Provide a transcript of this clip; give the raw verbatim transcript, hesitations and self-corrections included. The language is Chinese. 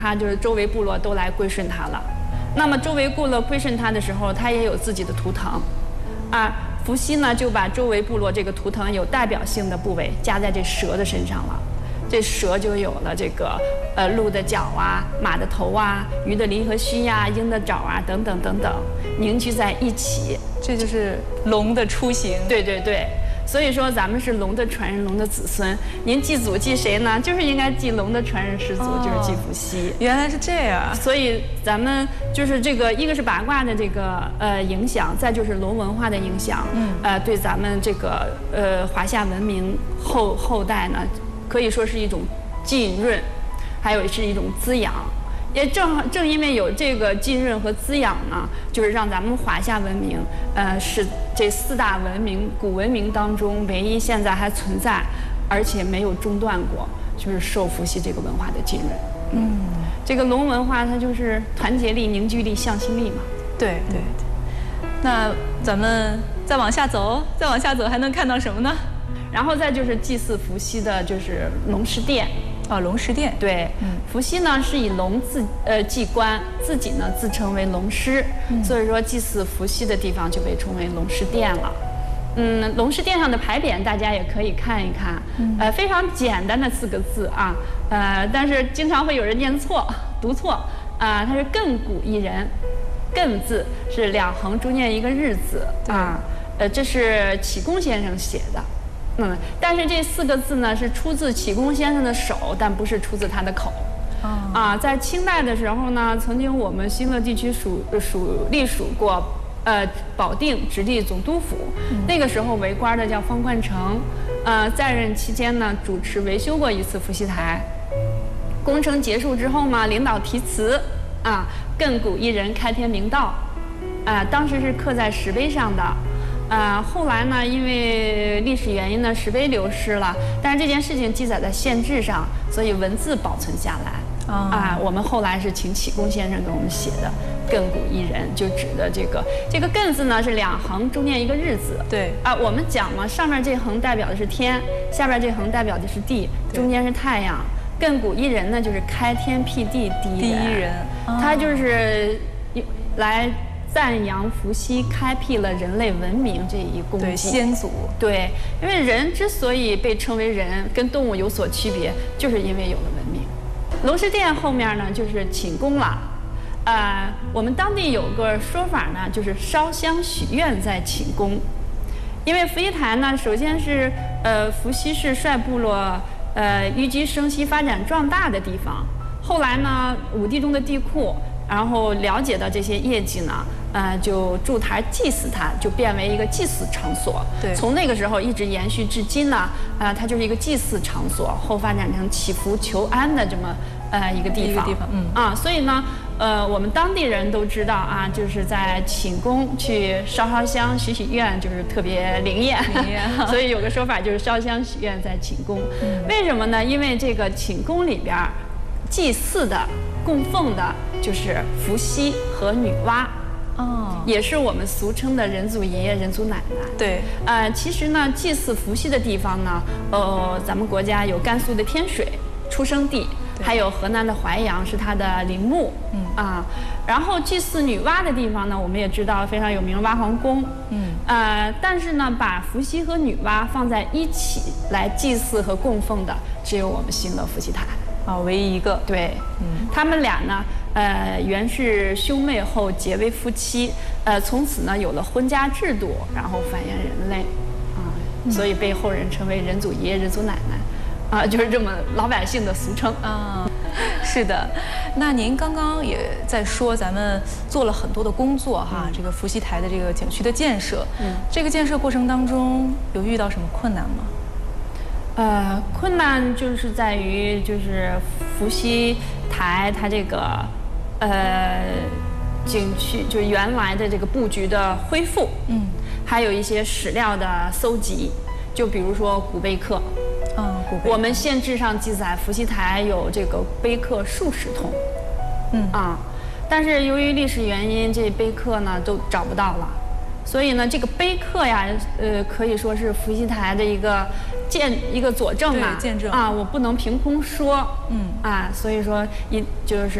他就是周围部落都来归顺他了。那么周围部落归顺他的时候，他也有自己的图腾，啊，伏羲呢就把周围部落这个图腾有代表性的部位加在这蛇的身上了，这蛇就有了这个呃鹿的角啊、马的头啊、鱼的鳞和须呀、鹰的爪啊等等等等凝聚在一起， 这就是龙的雏形。 对对对。所以说，咱们是龙的传人，龙的子孙。您祭祖祭谁呢？就是应该祭龙的传人始祖，哦、就是祭伏羲。 原来是这样。 所以咱们就是这个，一个是八卦的这个呃影响，再就是龙文化的影响。嗯。呃，对咱们这个呃华夏文明后后代呢，可以说是一种浸润，还有是一种滋养。也正正因为有这个浸润和滋养呢，就是让咱们华夏文明，呃，是这四大文明古文明当中唯一现在还存在，而且没有中断过，就是受伏羲这个文化的浸润。嗯，这个龙文化它就是团结力、凝聚力、向心力嘛。 对对。那咱们再往下走，再往下走还能看到什么呢？ 然后再就是祭祀伏羲的，就是龙师殿。 哦，龙师殿。 对，嗯，伏羲呢是以龙自呃祭官，自己呢自称为龙师，嗯、所以说祭祀伏羲的地方就被称为龙师殿了。嗯，龙师殿上的牌匾大家也可以看一看，嗯、呃，非常简单的四个字啊，呃，但是经常会有人念错、读错啊、呃，它是亘古一人，亘字是两横中间一个日字啊，呃，这是启功先生写的。嗯，但是这四个字呢是出自启功先生的手，但不是出自他的口。哦、啊，在清代的时候呢，曾经我们新乐地区属属隶属过，呃，保定直隶总督府。嗯、那个时候为官的叫方冠成，呃，在任期间呢，主持维修过一次伏羲台。工程结束之后嘛，领导题词啊，亘古一人开天明道，啊，当时是刻在石碑上的。呃，后来呢，因为历史原因呢，石碑流失了，但是这件事情记载在县志上，所以文字保存下来。啊、哦呃，我们后来是请启功先生给我们写的“亘古一人”，就指的这个这个“亘”字呢是两横中间一个日字。对啊、呃，我们讲嘛，上面这横代表的是天，下边这横代表的是地，中间是太阳。亘古一人呢，就是开天辟地第一人，第一人，哦、他就是来。赞扬伏羲开辟了人类文明这一功绩， 对先祖， 对，因为人之所以被称为人，跟动物有所区别，就是因为有了文明。龙师殿后面呢，就是寝宫了。呃，我们当地有个说法呢，就是烧香许愿在寝宫，因为伏羲台呢，首先是呃伏羲是率部落呃虞姬生息、发展壮大的地方，后来呢，五帝中的地库。然后了解到这些业绩呢，呃，就筑台祭祀它，就变为一个祭祀场所。对，从那个时候一直延续至今呢，呃，它就是一个祭祀场所，后发展成祈福求安的这么呃一个地方。一个地方，嗯啊，所以呢，呃，我们当地人都知道啊，就是在寝宫去烧烧香、许许愿，就是特别灵验。灵验。所以有个说法就是烧香许愿在寝宫。嗯、为什么呢？因为这个寝宫里边祭祀的。供奉的就是伏羲和女娲，哦，也是我们俗称的人祖爷爷、人祖奶奶。对，呃，其实呢，祭祀伏羲的地方呢，呃，咱们国家有甘肃的天水出生地，还有河南的淮阳是他的陵墓，嗯啊，然后祭祀女娲的地方呢，我们也知道非常有名娲皇宫，嗯，呃，但是呢，把伏羲和女娲放在一起来祭祀和供奉的，只有我们新乐伏羲台。 啊，唯一一个。对， 嗯，他们俩呢，呃，原是兄妹，后结为夫妻，呃，从此呢有了婚嫁制度，然后繁衍人类，啊、呃，所以被后人称为人祖爷爷、人祖奶奶，啊、呃，就是这么老百姓的俗称啊。是的，那您刚刚也在说咱们做了很多的工作哈，嗯、这个伏羲台的这个景区的建设，嗯，这个建设过程当中有遇到什么困难吗？ 呃，困难就是在于，就是伏羲台它这个呃景区，就是原来的这个布局的恢复，嗯，还有一些史料的搜集，就比如说古碑刻，嗯，古碑，我们县志上记载伏羲台有这个碑刻数十通，嗯啊，但是由于历史原因，这碑刻呢都找不到了。 所以呢，这个碑刻呀，呃，可以说是伏羲台的一个见一个佐证嘛， 见证啊，我不能凭空说，嗯啊，所以说一就是。